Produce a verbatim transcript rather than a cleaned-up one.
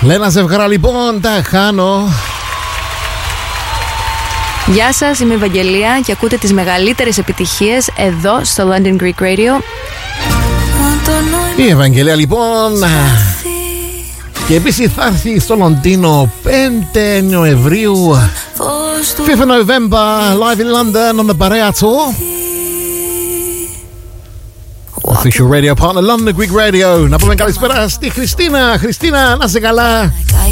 Λένα ζευγαρά λοιπόν, τα χάνω. Γεια σας, είμαι η Ευαγγελία και ακούτε τις μεγαλύτερες επιτυχίες εδώ στο London Greek Radio. Η Ευαγγελία λοιπόν. Και επίσης θα έρθει στο Λονδίνο πέντε Νοεμβρίου, φifth of November, live in London on the παρέα του. Official radio partner London Greek Radio. Να πούμε καλησπέρα στη Χριστίνα. Χριστίνα, να είσαι καλά.